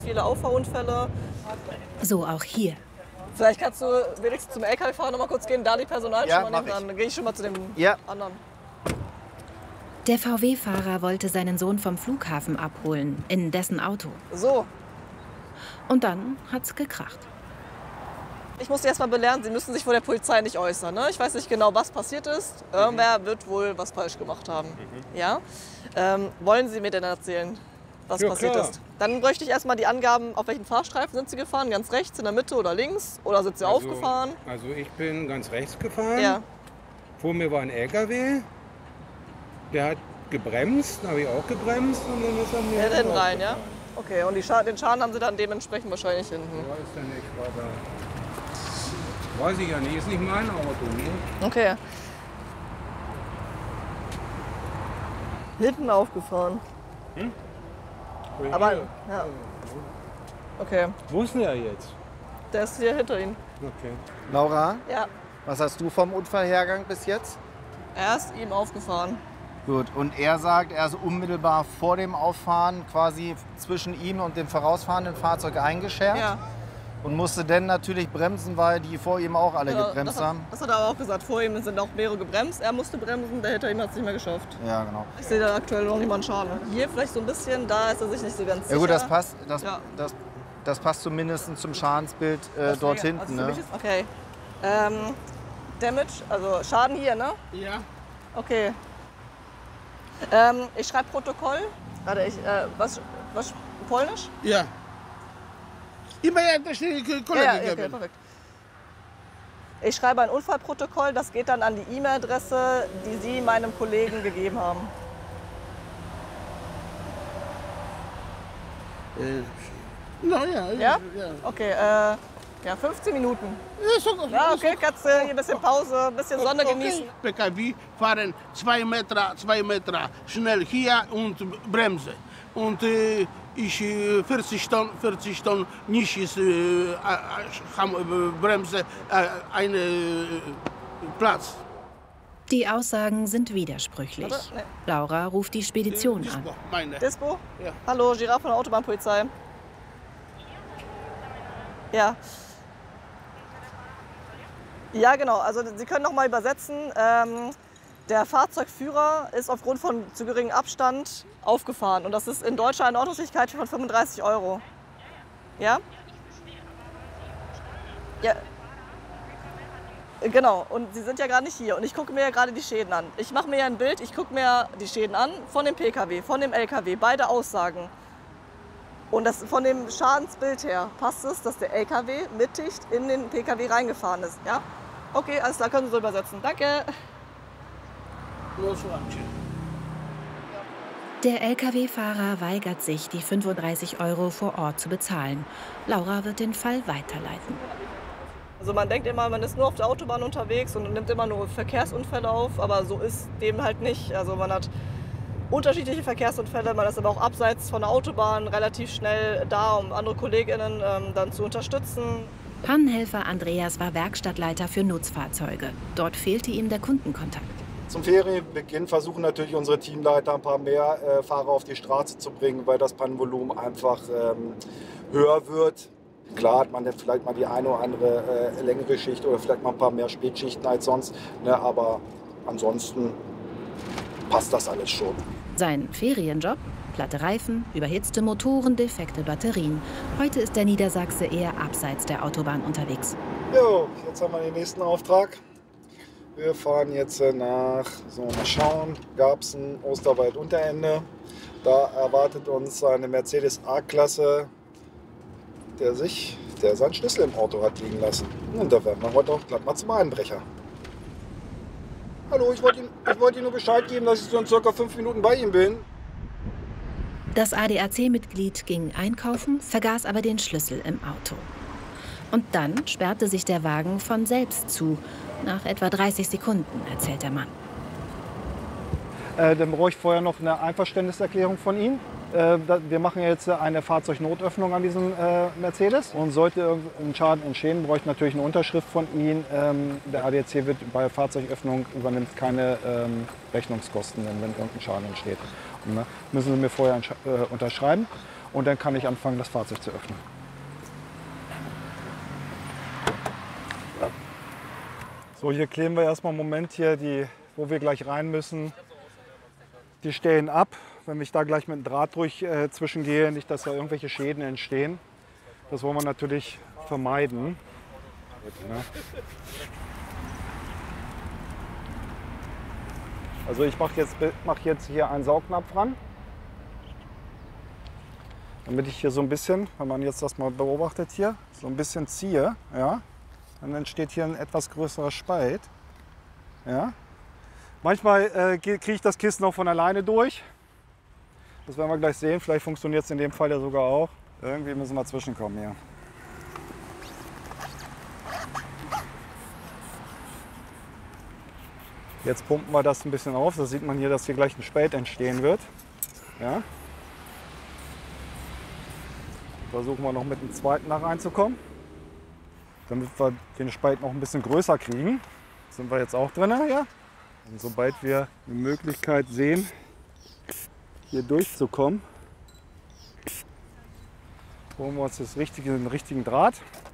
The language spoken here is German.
Viele Auffahrunfälle. So auch hier. Vielleicht kannst du wenigstens zum LKW-Fahrer noch mal kurz gehen, da die Personal Ja, schon mal nehmen. Dann gehe ich schon mal zu dem anderen. Der VW-Fahrer wollte seinen Sohn vom Flughafen abholen, in dessen Auto. So. Und dann hat's gekracht. Ich muss Sie erst mal belehren, Sie müssen sich vor der Polizei nicht äußern. Ne? Ich weiß nicht genau, was passiert ist. Irgendwer wird wohl was falsch gemacht haben. Ja? Wollen Sie mir denn erzählen, was passiert ist? Dann bräuchte ich erstmal die Angaben, auf welchen Fahrstreifen sind Sie gefahren? Ganz rechts, in der Mitte oder links? Oder sind Sie aufgefahren? Also ich bin ganz rechts gefahren. Ja. Vor mir war ein LKW. Der hat gebremst, dann habe ich auch gebremst und dann ist er mir Hinten rein, ja? Okay, und den Schaden haben Sie dann dementsprechend wahrscheinlich hinten. Ja, ist ja nicht weiter. Weiß ich ja nicht, ist nicht mein Auto. Ne? Okay. Hinten aufgefahren. Aber, ja. Okay. Wo ist denn der jetzt? Der ist hier hinter Ihnen. Okay. Laura, Ja. was hast du vom Unfallhergang bis jetzt? Er ist ihm aufgefahren. Gut, und er sagt, er ist unmittelbar vor dem Auffahren quasi zwischen ihm und dem vorausfahrenden Fahrzeug eingeschert. Ja. Und musste dann natürlich bremsen, weil die vor ihm auch alle gebremst haben. Das hat er aber auch gesagt. Vor ihm sind auch mehrere gebremst. Er musste bremsen, der hinter ihm hat es nicht mehr geschafft. Ja, genau. Ich sehe da aktuell noch niemanden Schaden. Hier vielleicht so ein bisschen, da ist er sich nicht so ganz sicher. Ja gut, das passt, das passt zumindest zum Schadensbild dort hinten. Also Ne? ist, okay. Damage, also Schaden hier, ne? Ja. Okay. Ich schreibe Protokoll. Warte, was Polnisch? Ja. Immer ja, das ist die Kollege Ja, gegeben. okay, perfekt. Ich schreibe ein Unfallprotokoll, das geht dann an die E-Mail-Adresse, die Sie meinem Kollegen gegeben haben. Ja? Ja? Okay, ja, 15 Minuten. Ist okay. Ja, okay, Katze, hier ein bisschen Pause, ein bisschen Sonne genießen. PKW fahren 2 Meter schnell hier und Bremse. Und ich 40 Tonnen nicht ist, haben Bremse einen Platz. Die Aussagen sind widersprüchlich. Warte, nee. Laura ruft die Spedition an. Meine. Dispo? Ja. Hallo, Giraffe von der Autobahnpolizei. Ja. Ja, genau. Also Sie können noch mal übersetzen. Der Fahrzeugführer ist aufgrund von zu geringem Abstand aufgefahren. Und das ist in Deutschland eine Ordnungswidrigkeit von 35 €. Ja? Ja. Genau. Und Sie sind ja gerade nicht hier. Und ich gucke mir ja gerade die Schäden an. Ich mache mir ja ein Bild, ich gucke mir die Schäden an von dem PKW, von dem LKW. Beide Aussagen. Und das, von dem Schadensbild her passt es, dass der LKW mittig in den PKW reingefahren ist. Ja? Okay, alles klar, können Sie so übersetzen. Danke. Der LKW-Fahrer weigert sich, die 35 € vor Ort zu bezahlen. Laura wird den Fall weiterleiten. Also man denkt immer, man ist nur auf der Autobahn unterwegs und nimmt immer nur Verkehrsunfälle auf, aber so ist dem halt nicht. Also man hat unterschiedliche Verkehrsunfälle, man ist aber auch abseits von der Autobahn relativ schnell da, um andere KollegInnen dann zu unterstützen. Pannenhelfer Andreas war Werkstattleiter für Nutzfahrzeuge. Dort fehlte ihm der Kundenkontakt. Zum Ferienbeginn versuchen natürlich unsere Teamleiter ein paar mehr Fahrer auf die Straße zu bringen, weil das Pannenvolumen einfach höher wird. Klar hat man dann vielleicht mal die eine oder andere längere Schicht oder vielleicht mal ein paar mehr Spätschichten als sonst, ne, aber ansonsten passt das alles schon. Sein Ferienjob? Platte Reifen, überhitzte Motoren, defekte Batterien. Heute ist der Niedersachse eher abseits der Autobahn unterwegs. Jo, jetzt haben wir den nächsten Auftrag. Wir fahren jetzt nach, so mal schauen, Garbsen, Osterwald, Unterende. Da erwartet uns eine Mercedes A-Klasse, der seinen Schlüssel im Auto hat liegen lassen. Und da werden wir heute auch glatt mal zum Einbrecher. Hallo, ich wollte Ihnen nur Bescheid geben, dass ich so in circa 5 Minuten bei Ihnen bin. Das ADAC-Mitglied ging einkaufen, vergaß aber den Schlüssel im Auto. Und dann sperrte sich der Wagen von selbst zu. Nach etwa 30 Sekunden, erzählt der Mann. Dann brauche ich vorher noch eine Einverständniserklärung von Ihnen. Wir machen jetzt eine Fahrzeugnotöffnung an diesem Mercedes. Und sollte irgendein Schaden entstehen, brauche ich natürlich eine Unterschrift von Ihnen. Der ADAC wird bei Fahrzeugöffnung übernimmt keine Rechnungskosten, wenn irgendein Schaden entsteht. Und, müssen Sie mir vorher unterschreiben. und dann kann ich anfangen, das Fahrzeug zu öffnen. So, hier kleben wir erstmal einen Moment hier, wo wir gleich rein müssen. Die stellen ab, wenn ich da gleich mit dem Draht durch zwischengehe, nicht, dass da irgendwelche Schäden entstehen. Das wollen wir natürlich vermeiden. Also ich mache jetzt hier einen Saugnapf ran, damit ich hier so ein bisschen, wenn man jetzt das mal beobachtet hier, so ein bisschen ziehe, ja, dann entsteht hier ein etwas größerer Spalt. Ja. Manchmal kriege ich das Kissen auch von alleine durch. Das werden wir gleich sehen. Vielleicht funktioniert es in dem Fall ja sogar auch. Irgendwie müssen wir zwischenkommen hier. Jetzt pumpen wir das ein bisschen auf. Da sieht man hier, dass hier gleich ein Spalt entstehen wird. Ja. Versuchen wir noch mit dem zweiten da reinzukommen, damit wir den Spalt noch ein bisschen größer kriegen. Sind wir jetzt auch drin, ja? Und sobald wir die Möglichkeit sehen, hier durchzukommen, holen wir uns den richtigen Draht.